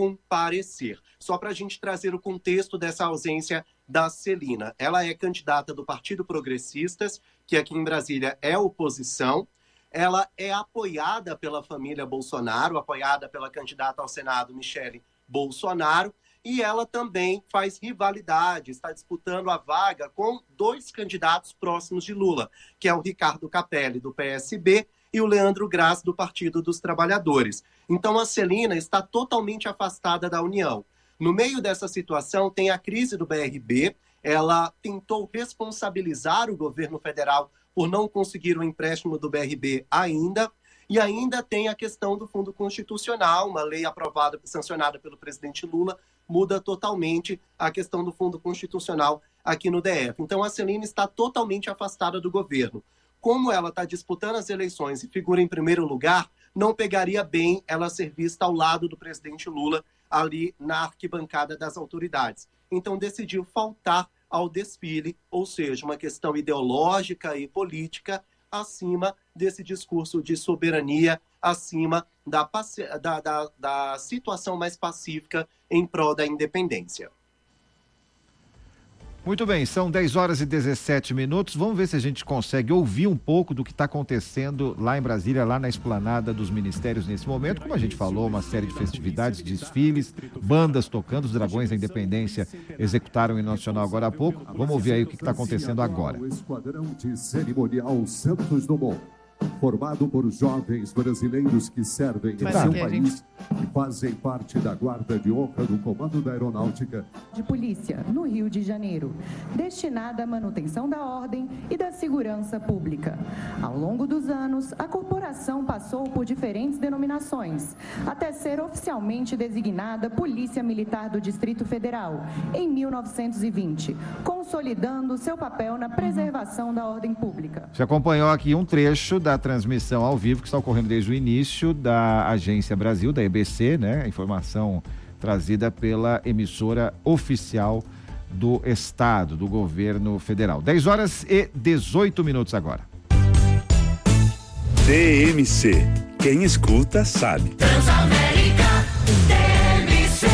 comparecer. Só para a gente trazer o contexto dessa ausência da Celina. Ela é candidata do Partido Progressistas, que aqui em Brasília é oposição. Ela é apoiada pela família Bolsonaro, apoiada pela candidata ao Senado, Michele Bolsonaro, e ela também faz rivalidade, está disputando a vaga com 2 candidatos próximos de Lula, que é o Ricardo Capelli, do PSB, e o Leandro Graz, do Partido dos Trabalhadores. Então, a Celina está totalmente afastada da União. No meio dessa situação, tem a crise do BRB. Ela tentou responsabilizar o governo federal por não conseguir o empréstimo do BRB ainda. E ainda tem a questão do Fundo Constitucional, uma lei aprovada, sancionada pelo presidente Lula, muda totalmente a questão do Fundo Constitucional aqui no DF. Então, a Celina está totalmente afastada do governo. Como ela está disputando as eleições e figura em primeiro lugar, não pegaria bem ela ser vista ao lado do presidente Lula ali na arquibancada das autoridades. Então decidiu faltar ao desfile, ou seja, uma questão ideológica e política acima desse discurso de soberania, acima da situação mais pacífica em prol da independência. Muito bem, são 10 horas e 17 minutos. Vamos ver se a gente consegue ouvir um pouco do que está acontecendo lá em Brasília, lá na esplanada dos ministérios nesse momento. Como a gente falou, uma série de festividades, desfiles, bandas tocando. Os Dragões da Independência executaram o hino nacional agora há pouco. Vamos ouvir aí o que está acontecendo agora. O Esquadrão de Cerimonial Santos Dumont, formado por jovens brasileiros que servem em seu país e fazem parte da Guarda de Honra do Comando da Aeronáutica de Polícia, no Rio de Janeiro, destinada à manutenção da ordem e da segurança pública. Ao longo dos anos, a corporação passou por diferentes denominações, até ser oficialmente designada Polícia Militar do Distrito Federal, em 1920, consolidando seu papel na preservação da ordem pública. Você acompanhou aqui um trecho da transmissão ao vivo que está ocorrendo desde o início da Agência Brasil, da EBC, né? A informação trazida pela emissora oficial do Estado, do governo federal. 10 horas e 18 minutos agora. TMC. Quem escuta sabe. Transamérica, TMC.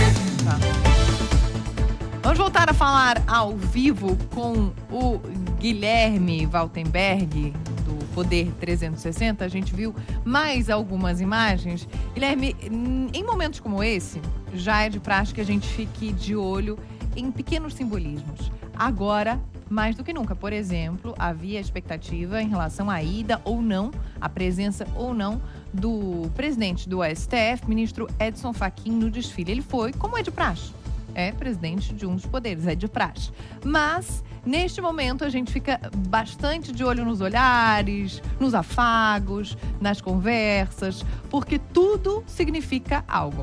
Vamos voltar a falar ao vivo com o Guilherme Waltenberg, do Poder 360. A gente viu mais algumas imagens. Guilherme, em momentos como esse, já é de praxe que a gente fique de olho em pequenos simbolismos. Agora, mais do que nunca, por exemplo, havia expectativa em relação à ida ou não, à presença ou não do presidente do STF, ministro Edson Fachin, no desfile. Ele foi, como é de praxe, é presidente de um dos poderes, é de praxe. Mas, neste momento, a gente fica bastante de olho nos olhares, nos afagos, nas conversas, porque tudo significa algo.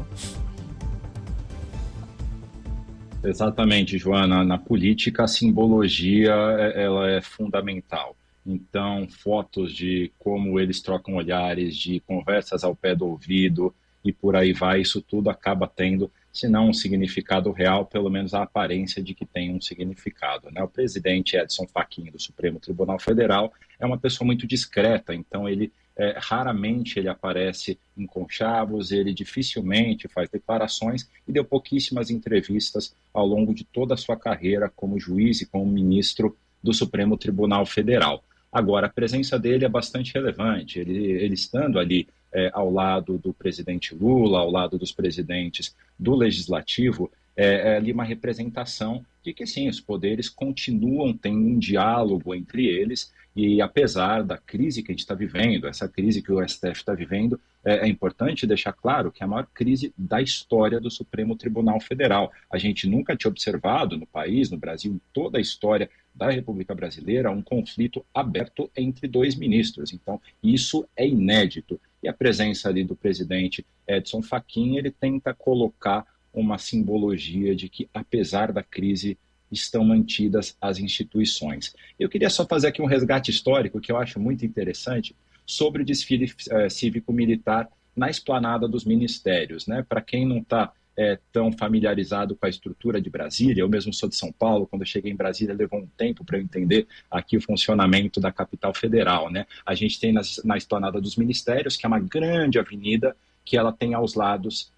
Exatamente, Joana. Na política, a simbologia ela é fundamental. Então, fotos de como eles trocam olhares, de conversas ao pé do ouvido e por aí vai, isso tudo acaba tendo, se não um significado real, pelo menos a aparência de que tem um significado, né? O presidente Edson Fachin, do Supremo Tribunal Federal, é uma pessoa muito discreta, então ele raramente ele aparece em conchavos, ele dificilmente faz declarações e deu pouquíssimas entrevistas ao longo de toda a sua carreira como juiz e como ministro do Supremo Tribunal Federal. Agora, a presença dele é bastante relevante, ele estando ali ao lado do presidente Lula, ao lado dos presidentes do Legislativo, é ali uma representação de que, sim, os poderes continuam tendo um diálogo entre eles e, apesar da crise que a gente está vivendo, essa crise que o STF está vivendo, é importante deixar claro que é a maior crise da história do Supremo Tribunal Federal. A gente nunca tinha observado no país, no Brasil, em toda a história da República Brasileira, um conflito aberto entre dois ministros. Então, isso é inédito. E a presença ali do presidente Edson Fachin, ele tenta colocar uma simbologia de que, apesar da crise, estão mantidas as instituições. Eu queria só fazer aqui um resgate histórico, que eu acho muito interessante, sobre o desfile cívico-militar na esplanada dos ministérios, né? Para quem não está tão familiarizado com a estrutura de Brasília, eu mesmo sou de São Paulo, quando eu cheguei em Brasília levou um tempo para eu entender aqui o funcionamento da capital federal, né? A gente tem na esplanada dos ministérios, que é uma grande avenida, que ela tem aos lados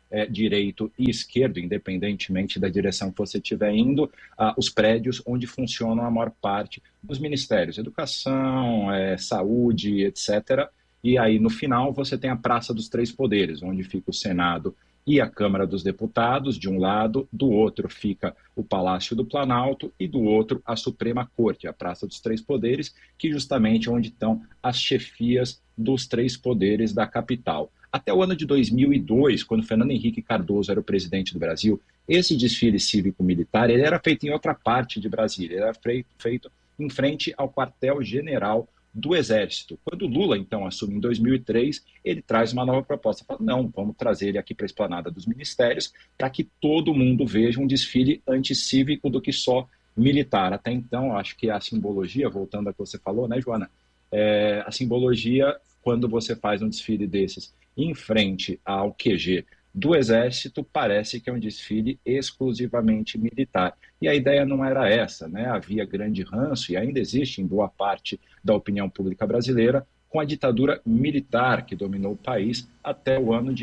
direito e esquerdo, independentemente da direção que você estiver indo, os prédios onde funcionam a maior parte dos ministérios, educação, saúde, etc. E aí, no final, você tem a Praça dos Três Poderes, onde fica o Senado e a Câmara dos Deputados, de um lado, do outro fica o Palácio do Planalto e do outro a Suprema Corte, a Praça dos Três Poderes, que justamente é onde estão as chefias dos três poderes da capital. Até o ano de 2002, quando Fernando Henrique Cardoso era o presidente do Brasil, esse desfile cívico-militar ele era feito em outra parte de Brasília, ele era feito em frente ao quartel-general do Exército. Quando Lula, então, assume em 2003, ele traz uma nova proposta. Fala, não, vamos trazer ele aqui para a Esplanada dos Ministérios para que todo mundo veja um desfile anticívico do que só militar. Até então, acho que a simbologia, voltando ao que você falou, né, Joana? A simbologia, quando você faz um desfile desses em frente ao QG do Exército, parece que é um desfile exclusivamente militar. E a ideia não era essa, né? Havia grande ranço, e ainda existe em boa parte da opinião pública brasileira, com a ditadura militar que dominou o país até o ano de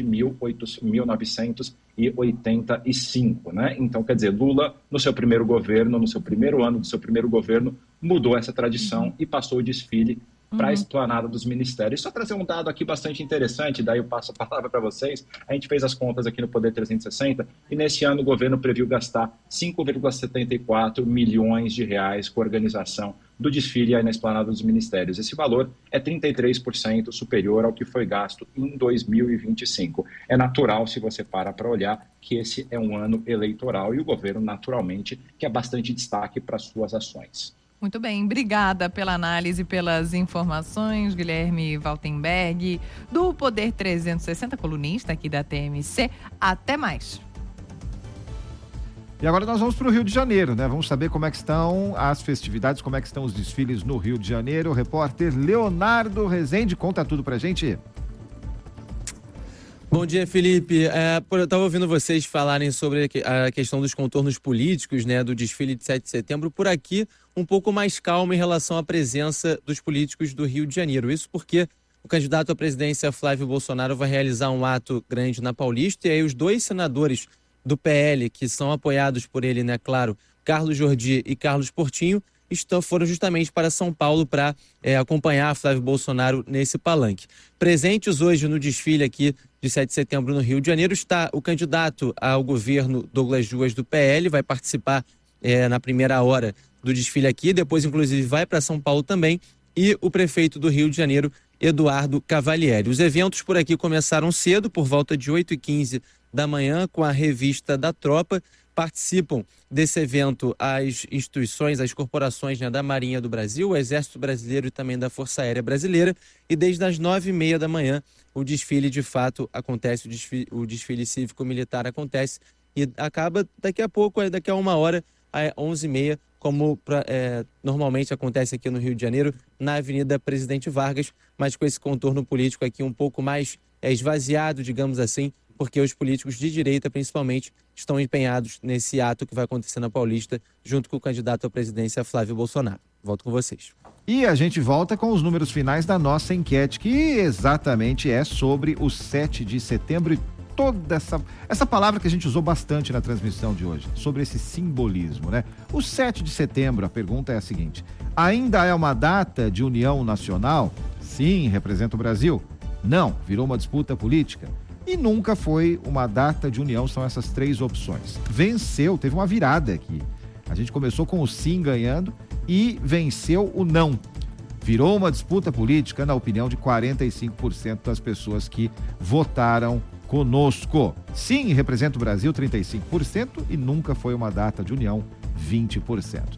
1985, né? Então, quer dizer, Lula, no seu primeiro governo, no seu primeiro ano do seu primeiro governo, mudou essa tradição e passou o desfile para a Esplanada dos Ministérios. Só trazer um dado aqui bastante interessante, daí eu passo a palavra para vocês. A gente fez as contas aqui no Poder 360 e nesse ano o governo previu gastar 5,74 milhões de reais com a organização do desfile aí na Esplanada dos Ministérios. Esse valor é 33% superior ao que foi gasto em 2025. É natural, se você para olhar, que esse é um ano eleitoral e o governo, naturalmente, quer bastante destaque para suas ações. Muito bem, obrigada pela análise, pelas informações, Guilherme Waltenberg, do Poder 360, colunista aqui da TMC. Até mais. E agora nós vamos para o Rio de Janeiro, né? Vamos saber como é que estão as festividades, como é que estão os desfiles no Rio de Janeiro. O repórter Leonardo Rezende conta tudo pra gente. Bom dia, Felipe. Eu estava ouvindo vocês falarem sobre a questão dos contornos políticos, né, do desfile de 7 de setembro. Por aqui, um pouco mais calmo em relação à presença dos políticos do Rio de Janeiro. Isso porque o candidato à presidência, Flávio Bolsonaro, vai realizar um ato grande na Paulista, e aí os dois senadores do PL, que são apoiados por ele, né, claro, Carlos Jordi e Carlos Portinho, foram justamente para São Paulo para acompanhar Flávio Bolsonaro nesse palanque. Presentes hoje no desfile aqui de 7 de setembro no Rio de Janeiro está o candidato ao governo Douglas Ruas do PL, vai participar na primeira hora do desfile aqui, depois inclusive vai para São Paulo também, e o prefeito do Rio de Janeiro, Eduardo Cavalieri. Os eventos por aqui começaram cedo, por volta de 8h15 da manhã, com a revista da Tropa. Participam desse evento as instituições, as corporações, né, da Marinha do Brasil, o Exército Brasileiro e também da Força Aérea Brasileira, e desde as 9h30 da manhã o desfile de fato acontece, o desfile cívico-militar acontece e acaba daqui a pouco, daqui a uma hora, às 11h30, como normalmente acontece aqui no Rio de Janeiro, na Avenida Presidente Vargas, mas com esse contorno político aqui um pouco mais esvaziado, digamos assim, porque os políticos de direita, principalmente, estão empenhados nesse ato que vai acontecer na Paulista, junto com o candidato à presidência, Flávio Bolsonaro. Volto com vocês. E a gente volta com os números finais da nossa enquete, que exatamente é sobre o 7 de setembro e toda essa palavra que a gente usou bastante na transmissão de hoje, sobre esse simbolismo, né? O 7 de setembro, a pergunta é a seguinte: ainda é uma data de união nacional? Sim, representa o Brasil. Não, virou uma disputa política. E nunca foi uma data de união, são essas três opções. Venceu, teve uma virada aqui. A gente começou com o sim ganhando e venceu o não. Virou uma disputa política, na opinião de 45% das pessoas que votaram conosco. Sim, representa o Brasil, 35%, e nunca foi uma data de união, 20%.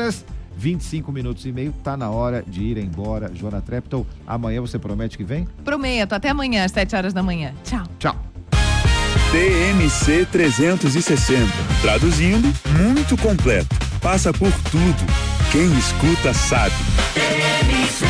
10h25 tá na hora de ir embora. Joana Treptow, amanhã você promete que vem? Prometo, até amanhã às 7h da manhã. Tchau. Tchau. TMC 360. Traduzindo, muito completo. Passa por tudo. Quem escuta sabe. TMC.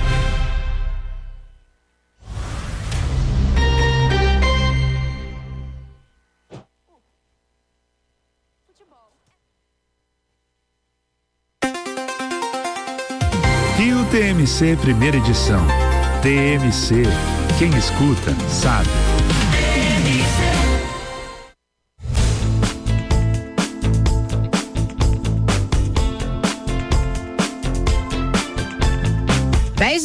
Rio TMC, primeira edição. TMC, quem escuta, sabe.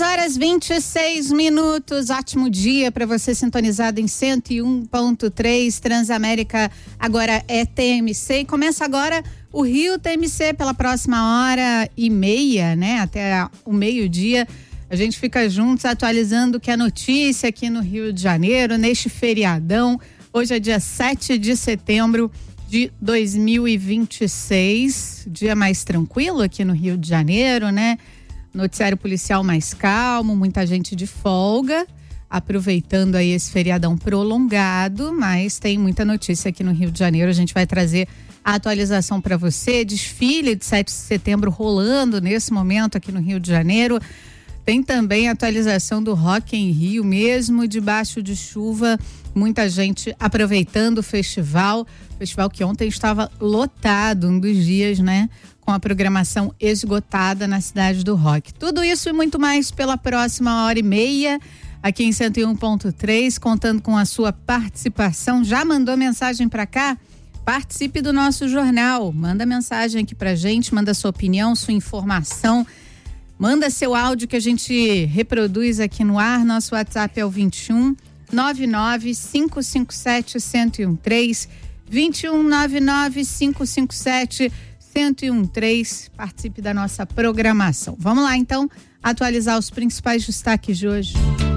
10h26, ótimo dia para você sintonizado em 101.3 Transamérica, agora é TMC e começa agora o Rio TMC pela próxima 1h30, né? Até o meio-dia. A gente fica juntos atualizando o que é notícia aqui no Rio de Janeiro, neste feriadão. Hoje é dia 7 de setembro de 2026, dia mais tranquilo aqui no Rio de Janeiro, né? Noticiário policial mais calmo, muita gente de folga, aproveitando aí esse feriadão prolongado, mas tem muita notícia aqui no Rio de Janeiro. A gente vai trazer a atualização para você, desfile de 7 de setembro rolando nesse momento aqui no Rio de Janeiro. Tem também a atualização do Rock em Rio, mesmo debaixo de chuva, muita gente aproveitando o festival que ontem estava lotado, um dos dias, né? Com a programação esgotada na cidade do rock. Tudo isso e muito mais pela próxima 1h30, aqui em 101.3, contando com a sua participação. Já mandou mensagem para cá? Participe do nosso jornal, manda mensagem aqui pra gente, manda sua opinião, sua informação, manda seu áudio que a gente reproduz aqui no ar. Nosso WhatsApp é o 21 99 557 1013, 21 99 557 1013. Participe da nossa programação. Vamos lá então atualizar os principais destaques de hoje.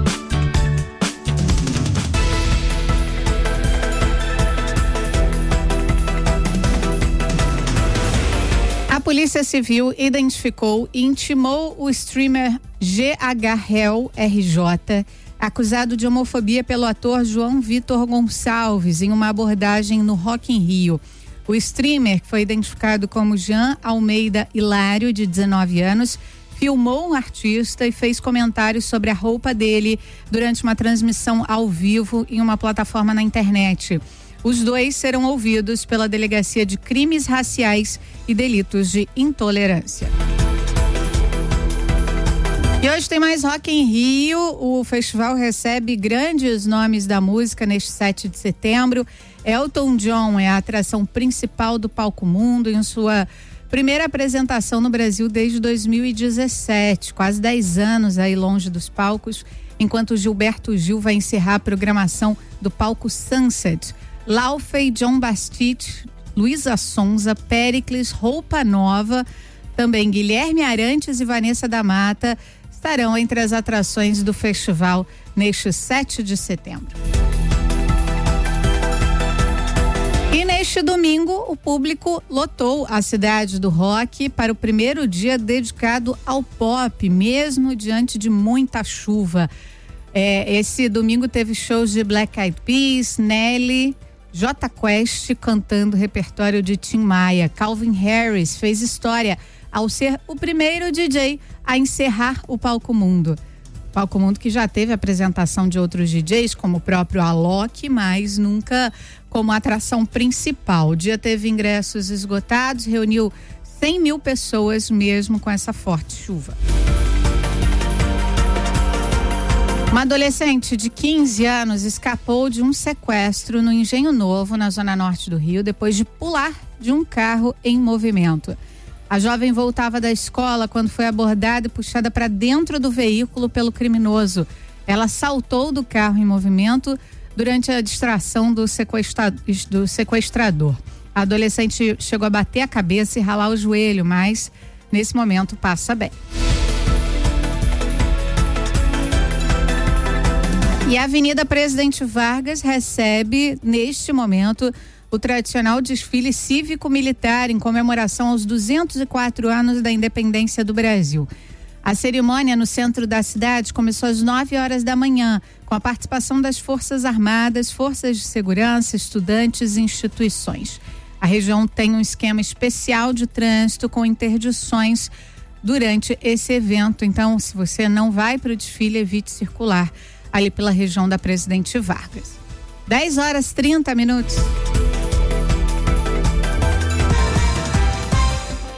A Polícia Civil identificou e intimou o streamer GH RJ, acusado de homofobia pelo ator João Vitor Gonçalves, em uma abordagem no Rock in Rio. O streamer, que foi identificado como Jean Almeida Hilário, de 19 anos, filmou um artista e fez comentários sobre a roupa dele durante uma transmissão ao vivo em uma plataforma na internet. Os dois serão ouvidos pela Delegacia de Crimes Raciais e Delitos de Intolerância. E hoje tem mais Rock em Rio. O festival recebe grandes nomes da música neste 7 de setembro. Elton John é a atração principal do Palco Mundo em sua primeira apresentação no Brasil desde 2017, quase 10 anos aí longe dos palcos, enquanto Gilberto Gil vai encerrar a programação do Palco Sunset. Laufey, John Bastide, Luísa Sonza, Péricles, Roupa Nova, também Guilherme Arantes e Vanessa da Mata estarão entre as atrações do festival neste 7 de setembro. E neste domingo, o público lotou a cidade do rock para o primeiro dia dedicado ao pop, mesmo diante de muita chuva. Esse domingo teve shows de Black Eyed Peas, Nelly, Jota Quest cantando repertório de Tim Maia. Calvin Harris fez história ao ser o primeiro DJ a encerrar o Palco Mundo. Palco Mundo que já teve apresentação de outros DJs, como o próprio Alok, mas nunca como atração principal. O dia teve ingressos esgotados, reuniu 100 mil pessoas mesmo com essa forte chuva. Uma adolescente de 15 anos escapou de um sequestro no Engenho Novo, na zona norte do Rio, depois de pular de um carro em movimento. A jovem voltava da escola quando foi abordada e puxada para dentro do veículo pelo criminoso. Ela saltou do carro em movimento durante a distração do sequestrador. A adolescente chegou a bater a cabeça e ralar o joelho, mas nesse momento passa bem. E a Avenida Presidente Vargas recebe, neste momento, o tradicional desfile cívico-militar em comemoração aos 204 anos da independência do Brasil. A cerimônia no centro da cidade começou às 9 horas da manhã, com a participação das Forças Armadas, Forças de Segurança, estudantes e instituições. A região tem um esquema especial de trânsito com interdições durante esse evento. Então, se você não vai para o desfile, evite circular ali pela região da Presidente Vargas. 10h30.